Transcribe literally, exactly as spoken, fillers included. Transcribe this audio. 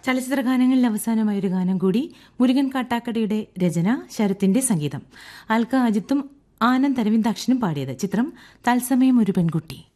ചലച്ചിത്ര ഗാനങ്ങളിൽ അവസാനമായ ഒരു ഗാനം കൂടി. മുരുകൻ കാട്ടാക്കടയുടെ രചന, ശരത്തിന്റെ സംഗീതം. ആൽക്ക അജിത്തും ആനന്ദ് അരവിന്ദാക്ഷനും പാടിയത്. ചിത്രം തത്സമയം ഒരു പെൺകുട്ടി.